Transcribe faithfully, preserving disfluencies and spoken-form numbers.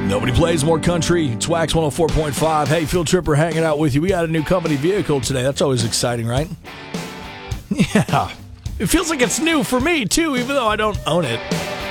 Nobody plays more country. It's Wax one oh four point five. Hey, Field Tripper hanging out with you. We got a new company vehicle today. That's always exciting, right? Yeah. It feels like it's new for me, too, even though I don't own it.